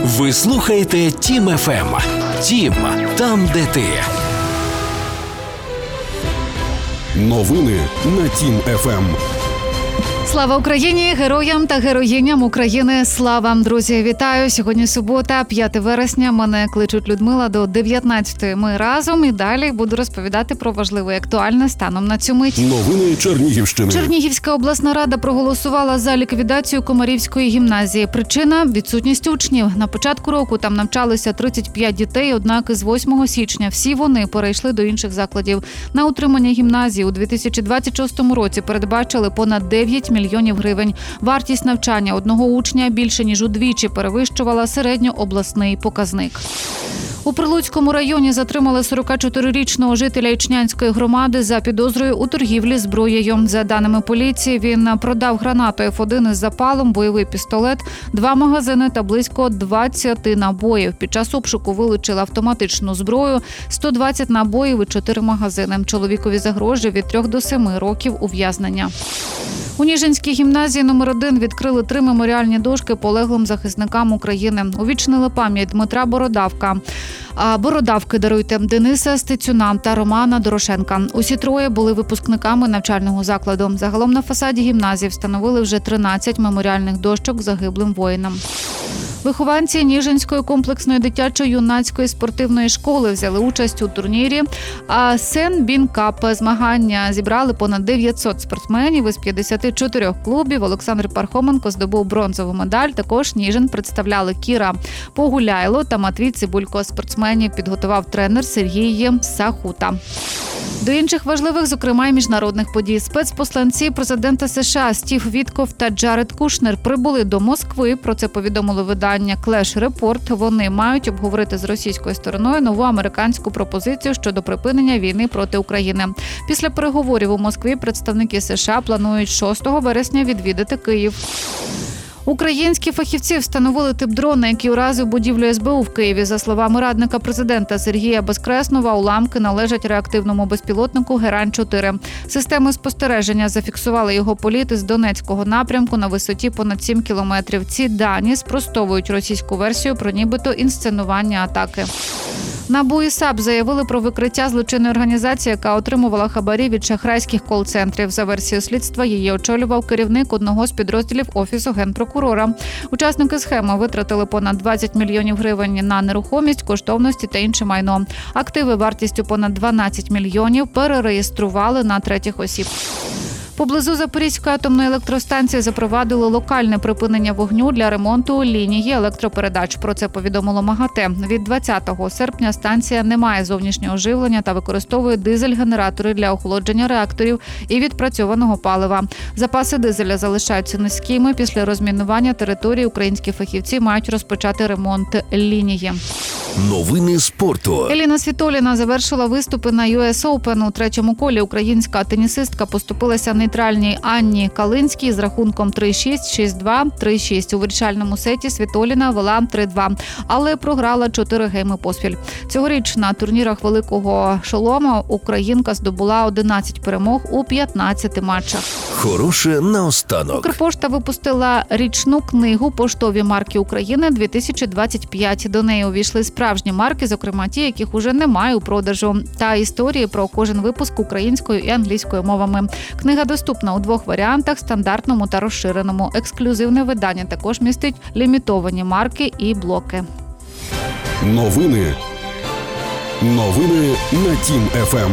Ви слухаєте Тім ФМ. Тім – там, де ти. Новини на Тім ФМ. Слава Україні! Героям та героїням України слава! Друзі, вітаю! Сьогодні субота, 5 вересня. Мене кличуть Людмила до 19-ї. Ми разом і далі буду розповідати про важливе і актуальне станом на цю мить. Новини Чернігівщини. Чернігівська обласна рада проголосувала за ліквідацію Комарівської гімназії. Причина – відсутність учнів. На початку року там навчалися 35 дітей, однак із 8 січня всі вони перейшли до інших закладів. На утримання гімназії у 2026 році передбачили понад 9 мільйонів гривень. Вартість навчання одного учня більше ніж удвічі перевищувала середньообласний показник. У Прилуцькому районі затримали 44-річного жителя Ічнянської громади за підозрою у торгівлі зброєю. За даними поліції, він продав гранату F1 із запалом, бойовий пістолет, 2 магазини та близько 20 набоїв. Під час обшуку вилучили автоматичну зброю, 120 набоїв і 4 магазини. Чоловікові загрожує від 3 до 7 років ув'язнення. У Ніжинській гімназії номер 1 відкрили 3 меморіальні дошки полеглим захисникам України. Увічнили пам'ять Дмитра Бородавки, Дениса Стецюна та Романа Дорошенка. Усі троє були випускниками навчального закладу. Загалом на фасаді гімназії встановили вже 13 меморіальних дощок загиблим воїнам. Вихованці Ніжинської комплексної дитячо-юнацької спортивної школи взяли участь у турнірі Сен-Бін-Кап. Змагання зібрали понад 900 спортсменів із 54 клубів. Олександр Пархоменко здобув бронзову медаль. Також Ніжин представляли Кіра Погуляйло та Матвій Цибулько. Спортсменів підготував тренер Сергій Сахута. До інших важливих, зокрема, й міжнародних подій. Спецпосланці президента США Стів Вітков та Джаред Кушнер прибули до Москви. Про це повідомило видання Clash Report. Вони мають обговорити з російською стороною нову американську пропозицію щодо припинення війни проти України. Після переговорів у Москві представники США планують 6 вересня відвідати Київ. Українські фахівці встановили тип дрона, який уразив будівлю СБУ в Києві. За словами радника президента Сергія Безкреснова, уламки належать реактивному безпілотнику «Герань-4». Системи спостереження зафіксували його політ із Донецького напрямку на висоті понад 7 кілометрів. Ці дані спростовують російську версію про нібито інсценування атаки. НАБУ і САП заявили про викриття злочинної організації, яка отримувала хабарі від шахрайських кол-центрів. За версією слідства, її очолював керівник одного з підрозділів Офісу Генпрокурора. Учасники схеми витратили понад 20 мільйонів гривень на нерухомість, коштовності та інше майно. Активи вартістю понад 12 мільйонів перереєстрували на третіх осіб. Поблизу Запорізької атомної електростанції запровадили локальне припинення вогню для ремонту лінії електропередач. Про це повідомило МАГАТЕ. Від 20 серпня станція не має зовнішнього живлення та використовує дизель-генератори для охолодження реакторів і відпрацьованого палива. Запаси дизеля залишаються низькими. Після розмінування території українські фахівці мають розпочати ремонт лінії. Новини спорту. Еліна Світоліна завершила виступи на US Open. У третьому колі українська тенісистка поступилася нейтральній Анні Калинській з рахунком 3-6, 6-2, 3-6. У вирішальному сеті Світоліна вела 3-2, але програла 4 гейми поспіль. Цьогоріч на турнірах Великого Шолома українка здобула 11 перемог у 15 матчах. Хороше наостанок. Укрпошта випустила річну книгу «Поштові марки України-2025». До неї увійшли справжні марки, зокрема ті, яких уже немає у продажу, та історії про кожен випуск українською і англійською мовами. Книга доступна у 2 варіантах – стандартному та розширеному. Ексклюзивне видання також містить лімітовані марки і блоки. Новини на Тім ФМ.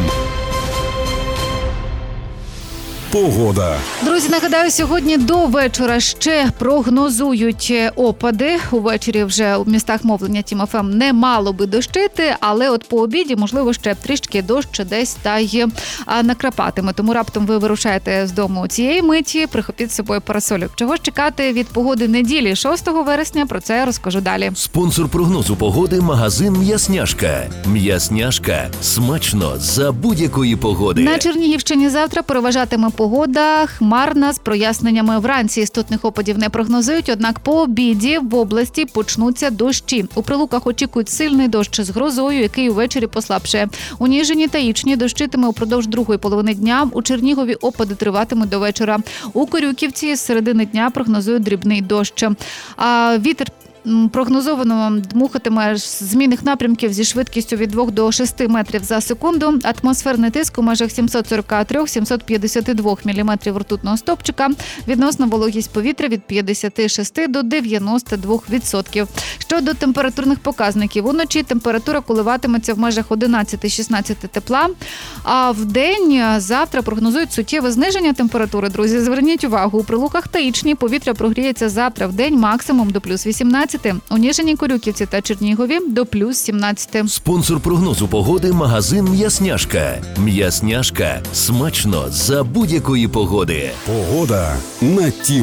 Погода. Друзі, нагадаю, сьогодні до вечора ще прогнозують опади. Увечері вже у містах мовлення Тім ФМ не мало би дощити, але от по обіді, можливо, ще трішки дощ десь та й накрапатиме. Тому раптом ви вирушаєте з дому цієї миті, прихопіть з собою парасолю. Чого ж чекати від погоди неділі 6 вересня, про це я розкажу далі. Спонсор прогнозу погоди – магазин «М'ясняшка». «М'ясняшка» – смачно за будь-якої погоди. На Чернігівщині завтра переважатиме погода хмарна з проясненнями. Вранці істотних опадів не прогнозують, однак по обіді в області почнуться дощі. У Прилуках очікують сильний дощ з грозою, який увечері послабшає. У Ніжині та Ічні дощитиме упродовж другої половини дня. У Чернігові опади триватимуть до вечора. У Корюківці з середини дня прогнозують дрібний дощ. Вітер Прогнозовано дмухатиме змінних напрямків зі швидкістю від 2 до 6 метрів за секунду. Атмосферний тиск у межах 743-752 міліметрів ртутного стовпчика. Відносна вологість повітря від 56 до 92%. Щодо температурних показників, уночі температура коливатиметься в межах 11-16 тепла, а в день завтра прогнозують суттєве зниження температури. Друзі, зверніть увагу, у Прилуках та Ічні повітря прогріється завтра в день максимум до плюс 18, у Ніжиній, Корюківці та Чернігові до плюс 17. Спонсор прогнозу погоди – магазин «М'ясняшка». «М'ясняшка» – смачно за будь-якої погоди. Погода на ТІМ